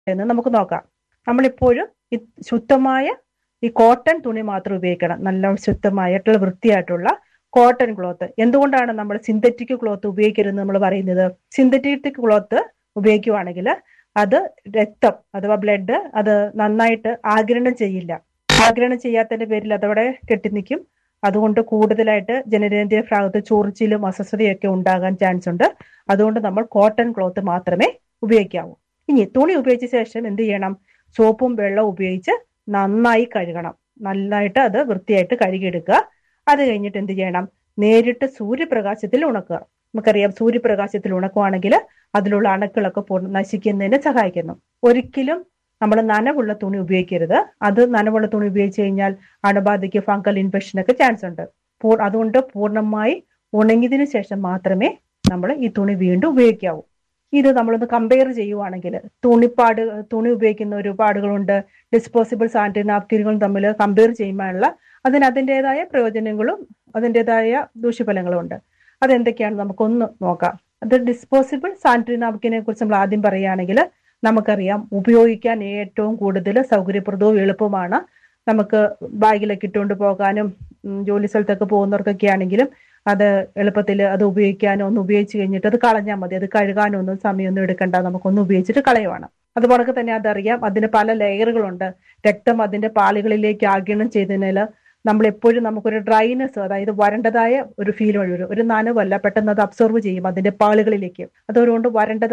എന്ന് നമുക്ക് നോക്കാം. നമ്മളിപ്പോഴും ഈ ശുദ്ധമായ ഈ കോട്ടൺ തുണി മാത്രം ഉപയോഗിക്കണം. നല്ല ശുദ്ധമായിട്ടുള്ള വൃത്തിയായിട്ടുള്ള കോട്ടൺ ക്ലോത്ത്. എന്തുകൊണ്ടാണ് നമ്മൾ സിന്തറ്റിക് ക്ലോത്ത് ഉപയോഗിക്കരുതെന്ന് നമ്മൾ പറയുന്നത്? സിന്തറ്റിക് ക്ലോത്ത് ഉപയോഗിക്കുവാണെങ്കിൽ അത് രക്തം അഥവാ ബ്ലഡ് അത് നന്നായിട്ട് ആഗിരണം ചെയ്യില്ല. ആഗിരണം ചെയ്യാത്തതിന്റെ പേരിൽ അതവിടെ കെട്ടിനിൽക്കും. അതുകൊണ്ട് കൂടുതലായിട്ട് ജനനേന്ദ്രിയ ഭാഗത്ത് ചൊറിച്ചിലും അസ്വസ്ഥതയൊക്കെ ഉണ്ടാകാൻ ചാൻസ് ഉണ്ട്. അതുകൊണ്ട് നമ്മൾ കോട്ടൺ ക്ലോത്ത് മാത്രമേ ഉപയോഗിക്കാവൂ. ഇനി തുണി ഉപയോഗിച്ച ശേഷം എന്ത് ചെയ്യണം? സോപ്പും വെള്ളവും ഉപയോഗിച്ച് നന്നായി കഴുകണം. നന്നായിട്ട് അത് വൃത്തിയായിട്ട് കഴുകിയെടുക്കുക. അത് കഴിഞ്ഞിട്ട് എന്ത് ചെയ്യണം? നേരിട്ട് സൂര്യപ്രകാശത്തിൽ ഉണക്കുക. നമുക്കറിയാം, സൂര്യപ്രകാശത്തിൽ ഉണക്കുവാണെങ്കിൽ അതിലുള്ള അണുക്കളൊക്കെ നശിക്കുന്നതിന് സഹായിക്കുന്നു. ഒരിക്കലും നമ്മൾ നനവുള്ള തുണി ഉപയോഗിക്കരുത്. അത് നനവുള്ള തുണി ഉപയോഗിച്ച് കഴിഞ്ഞാൽ അണുബാധയ്ക്ക് ഫംഗൽ ഇൻഫെക്ഷനൊക്കെ ചാൻസ് ഉണ്ട്. അതുകൊണ്ട് പൂർണ്ണമായി ഉണങ്ങിയതിനു ശേഷം മാത്രമേ നമ്മൾ ഈ തുണി വീണ്ടും ഉപയോഗിക്കാവൂ. ഇത് നമ്മളൊന്ന് കമ്പയർ ചെയ്യുവാണെങ്കിൽ തുണി ഉപയോഗിക്കുന്ന ഒരുപാടുകളുണ്ട്. ഡിസ്പോസിബിൾ സാനിറ്ററി നാപ്കിനുകളും തമ്മിൽ കമ്പയർ ചെയ്യുമ്പോഴുള്ള അതിൻ്റെതായ പ്രയോജനങ്ങളും അതിൻ്റെതായ ദൂഷ്യഫലങ്ങളും ഉണ്ട്. അതെന്തൊക്കെയാണെന്ന് നമുക്കൊന്ന് നോക്കാം. അത് ഡിസ്പോസിബിൾ സാനിറ്ററി നാപ്കിനെ കുറിച്ച് നമ്മൾ ആദ്യം പറയുകയാണെങ്കിൽ നമുക്കറിയാം, ഉപയോഗിക്കാൻ ഏറ്റവും കൂടുതൽ സൗകര്യപ്രദവും എളുപ്പമാണ്. നമുക്ക് ബാഗിലൊക്കെ ഇട്ടുകൊണ്ട് പോകാനും ജോലി സ്ഥലത്തൊക്കെ പോകുന്നവർക്കൊക്കെ ആണെങ്കിലും അത് എളുപ്പത്തിൽ അത് ഉപയോഗിക്കാനോ, ഒന്ന് ഉപയോഗിച്ച് കഴിഞ്ഞിട്ട് അത് കളഞ്ഞാൽ മതി. അത് കഴുകാനൊന്നും സമയമൊന്നും എടുക്കണ്ട, നമുക്കൊന്ന് ഉപയോഗിച്ചിട്ട് കളയുവാണ്. അതുപോലെ തന്നെ അതറിയാം, അതിന് പല ലെയറുകളുണ്ട്. രക്തം അതിന്റെ പാളികളിലേക്ക് ആഗിരണം ചെയ്തതിനാൽ നമ്മൾ എപ്പോഴും നമുക്കൊരു ഡ്രൈനെസ്, അതായത് വരണ്ടതായ ഒരു ഫീൽ വരും. ഒരു നനവല്ല, പെട്ടെന്ന് അത് അബ്സോർവ് ചെയ്യും അതിന്റെ പാളികളിലേക്ക്. അതുകൊണ്ട്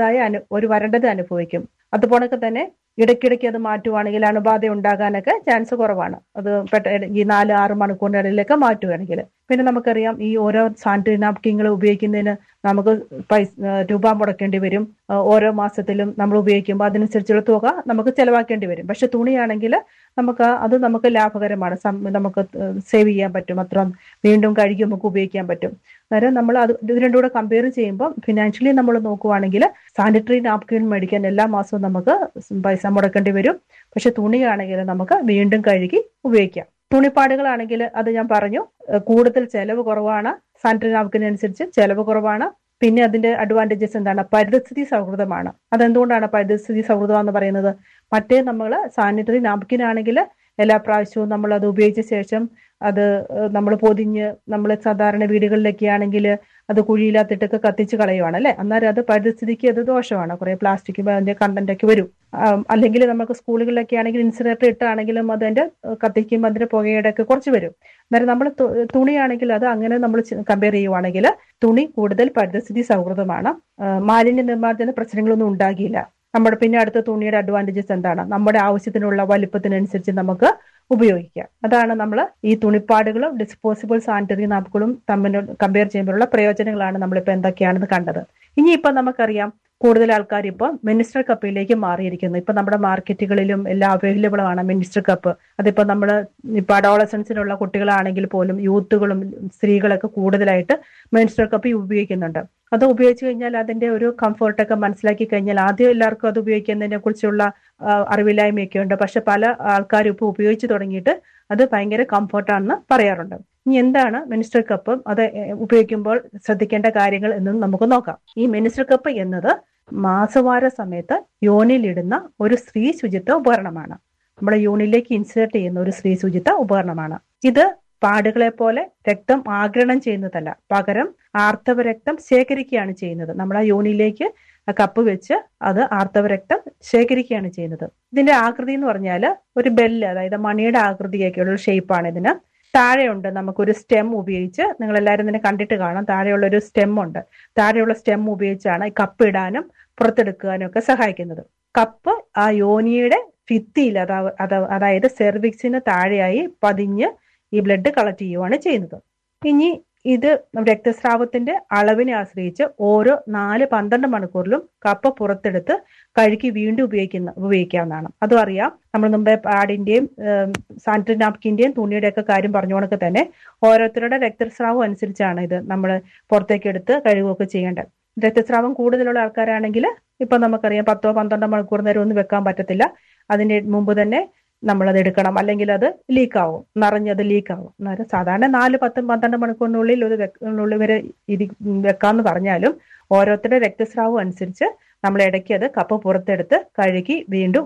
വരണ്ടത് അനുഭവിക്കും. അതുപോലെ തന്നെ ഇടയ്ക്കിടയ്ക്ക് അത് മാറ്റുവാണെങ്കിൽ അണുബാധ ഉണ്ടാകാനൊക്കെ ചാൻസ് കുറവാണ്. അത് ഈ 4-6 മണിക്കൂറിനിടയിലൊക്കെ മാറ്റുകയാണെങ്കിൽ. പിന്നെ നമുക്കറിയാം, ഈ ഓരോ സാനിറ്ററി നാപ്കിനുകൾ ഉപയോഗിക്കുന്നതിന് നമുക്ക് രൂപ മുടക്കേണ്ടി വരും. ഓരോ മാസത്തിലും നമ്മൾ ഉപയോഗിക്കുമ്പോൾ അതിനനുസരിച്ചുള്ള തുക നമുക്ക് ചെലവാക്കേണ്ടി വരും. പക്ഷെ തുണിയാണെങ്കിൽ നമുക്ക് ലാഭകരമാണ്. നമുക്ക് സേവ് ചെയ്യാൻ പറ്റും. അത്ര വീണ്ടും കഴുകി നമുക്ക് ഉപയോഗിക്കാൻ പറ്റും. അന്നേരം നമ്മൾ ഇത് രണ്ടും കൂടെ കമ്പയർ ചെയ്യുമ്പോൾ ഫിനാൻഷ്യലി നമ്മൾ നോക്കുവാണെങ്കിൽ സാനിറ്ററി നാപ്കിൻ മേടിക്കാൻ എല്ലാ മാസവും നമുക്ക് പൈസ മുടക്കേണ്ടി വരും. പക്ഷെ തുണിയാണെങ്കിൽ നമുക്ക് വീണ്ടും കഴുകി ഉപയോഗിക്കാം. തുണിപ്പാടുകളാണെങ്കിൽ അത് ഞാൻ പറഞ്ഞു, കൂടുതൽ ചെലവ് കുറവാണ്. സാനിറ്ററി നാപ്കിനനുസരിച്ച് ചെലവ് കുറവാണ്. പിന്നെ അതിന്റെ അഡ്വാൻറ്റേജസ് എന്താണ്? പരിസ്ഥിതി സൗഹൃദമാണ്. അതെന്തുകൊണ്ടാണ് പരിസ്ഥിതി സൗഹൃദം എന്ന് പറയുന്നത്? മറ്റേ നമ്മൾ സാനിറ്ററി നാപ്കിൻ ആണെങ്കിൽ എല്ലാ പ്രാവശ്യവും നമ്മൾ അത് ഉപയോഗിച്ച ശേഷം അത് നമ്മൾ പൊതിഞ്ഞ് നമ്മൾ സാധാരണ വീടുകളിലൊക്കെ ആണെങ്കിൽ അത് കുഴിയിലാത്തിട്ടൊക്കെ കത്തിച്ച് കളയുവാണ് അല്ലെ. അന്നേരം അത് പരിസ്ഥിതിക്ക് അത് ദോഷമാണ്. കുറെ പ്ലാസ്റ്റിക് അതിന്റെ കണ്ടന്റ് ഒക്കെ വരും. അല്ലെങ്കിൽ നമുക്ക് സ്കൂളുകളിലൊക്കെ ആണെങ്കിൽ ഇൻസിനറേറ്റർ ഇട്ടാണെങ്കിലും അതിന്റെ കത്തിക്കുമ്പോൾ അതിന്റെ പുകയുടെ ഒക്കെ കുറച്ച് വരും. അന്നേരം നമ്മൾ തുണിയാണെങ്കിൽ അത് അങ്ങനെ നമ്മൾ കമ്പയർ ചെയ്യുവാണെങ്കിൽ തുണി കൂടുതൽ പരിസ്ഥിതി സൗഹൃദമാണ്. മാലിന്യ നിർമ്മാർജ്ജന പ്രശ്നങ്ങളൊന്നും ഉണ്ടാകില്ല. പിന്നെ അടുത്ത തുണിയുടെ അഡ്വാൻറ്റേജസ് എന്താണ്? നമ്മുടെ ആവശ്യത്തിനുള്ള വലിപ്പത്തിനനുസരിച്ച് നമുക്ക് ഉപയോഗിക്കാം. അതാണ് നമ്മൾ ഈ തുണിപ്പാടുകളും ഡിസ്പോസിബിൾ സാനിറ്ററി നാപ്കിനും തമ്മിൽ കമ്പയർ ചെയ്യുമ്പോഴുള്ള പ്രയോജനങ്ങളാണ് നമ്മളിപ്പോൾ എന്തൊക്കെയാണെന്ന് കണ്ടത്. ഇനിയിപ്പോൾ നമുക്കറിയാം, കൂടുതൽ ആൾക്കാർ ഇപ്പോൾ മിനിസ്റ്റർ കപ്പിലേക്ക് മാറിയിരിക്കുന്നു. ഇപ്പൊ നമ്മുടെ മാർക്കറ്റുകളിലും എല്ലാം അവൈലബിൾ ആണ് മിനിസ്റ്റർ കപ്പ്. അതിപ്പോ നമ്മൾ ഇപ്പൊ അഡോളസൻസിനുള്ള കുട്ടികളാണെങ്കിൽ പോലും യൂത്തുകളും സ്ത്രീകളൊക്കെ കൂടുതലായിട്ട് മിനിസ്റ്റർ കപ്പ് ഉപയോഗിക്കുന്നുണ്ട്. അത് ഉപയോഗിച്ച് കഴിഞ്ഞാൽ അതിന്റെ ഒരു കംഫർട്ടൊക്കെ മനസ്സിലാക്കി കഴിഞ്ഞാൽ ആദ്യം എല്ലാവർക്കും അത് ഉപയോഗിക്കുന്നതിനെ കുറിച്ചുള്ള അറിവില്ലായ്മയൊക്കെ ഉണ്ട്. പക്ഷെ പല ആൾക്കാരും ഇപ്പോൾ ഉപയോഗിച്ച് തുടങ്ങിയിട്ട് അത് ഭയങ്കര കംഫർട്ടാണെന്ന് പറയാറുണ്ട്. ഇനി എന്താണ് മിനിസ്റ്റർ കപ്പ്, അത് ഉപയോഗിക്കുമ്പോൾ ശ്രദ്ധിക്കേണ്ട കാര്യങ്ങൾ എന്നും നമുക്ക് നോക്കാം. ഈ മിനിസ്റ്റർ കപ്പ് എന്നത് മാസവാര സമയത്ത് യോനിലിടുന്ന ഒരു സ്ത്രീ ശുചിത്വ ഉപകരണമാണ്. നമ്മുടെ യോനിലേക്ക് ഇൻസേർട്ട് ചെയ്യുന്ന ഒരു സ്ത്രീ ശുചിത്വ ഉപകരണമാണ്. ഇത് പാടുകളെ പോലെ രക്തം ആഗിരണം ചെയ്യുന്നതല്ല, പകരം ആർത്തവ രക്തം ശേഖരിക്കുകയാണ് ചെയ്യുന്നത്. നമ്മുടെ യോനിലേക്ക് കപ്പ് വെച്ച് അത് ആർത്തവ രക്തം ശേഖരിക്കുകയാണ് ചെയ്യുന്നത്. ഇതിന്റെ ആകൃതി എന്ന് പറഞ്ഞാൽ ഒരു ബെല്ല്, അതായത് മണിയുടെ ആകൃതിയൊക്കെയുള്ള ഒരു ഷേപ്പാണ് ഇതിന്. താഴെയുണ്ട് നമുക്കൊരു സ്റ്റെം ഉപയോഗിച്ച്, നിങ്ങൾ എല്ലാവരും തന്നെ കണ്ടിട്ട് കാണാം, താഴെയുള്ള ഒരു സ്റ്റെം ഉണ്ട്. താഴെയുള്ള സ്റ്റെം ഉപയോഗിച്ചാണ് കപ്പ് ഇടാനും പുറത്തെടുക്കാനും ഒക്കെ സഹായിക്കുന്നത്. കപ്പ് ആ യോനിയുടെ ഭിത്തിയിൽ അതായത് സെർവിക്സിന് താഴെയായി പതിഞ്ഞ് ഈ ബ്ലഡ് കളക്ട് ചെയ്യുകയാണ് ചെയ്യുന്നത്. ഇനി ഇത് രക്തസ്രാവത്തിന്റെ അളവിനെ ആശ്രയിച്ച് ഓരോ 4-12 മണിക്കൂറിലും കപ്പ് പുറത്തെടുത്ത് കഴുകി വീണ്ടും ഉപയോഗിക്കാവുന്നതാണ്. അതും അറിയാം, നമ്മൾ മുമ്പേ പാഡിന്റെയും സാനിറ്ററി നാപ്കിന്റെയും തുണിയുടെ ഒക്കെ കാര്യം പറഞ്ഞുകൊണ്ടൊക്കെ തന്നെ ഓരോരുത്തരുടെ രക്തസ്രാവം അനുസരിച്ചാണ് ഇത് നമ്മൾ പുറത്തേക്ക് എടുത്ത് കഴുകുകയൊക്കെ ചെയ്യേണ്ടത്. രക്തസ്രാവം കൂടുതലുള്ള ആൾക്കാരാണെങ്കിൽ ഇപ്പൊ നമുക്കറിയാം 10-12 മണിക്കൂർ നേരം ഒന്നും വെക്കാൻ പറ്റത്തില്ല. അതിന്റെ മുമ്പ് തന്നെ നമ്മളത് എടുക്കണം, അല്ലെങ്കിൽ അത് ലീക്കാവും, നിറഞ്ഞത് ലീക്കാവും. അന്നേരം സാധാരണ 4-10-12 മണിക്കൂറിനുള്ളിൽ വരെ ഇത് വെക്കാമെന്ന് പറഞ്ഞാലും ഓരോരുത്തരുടെ രക്തസ്രാവം അനുസരിച്ച് നമ്മൾ ഇടയ്ക്ക് അത് കപ്പ് പുറത്തെടുത്ത് കഴുകി വീണ്ടും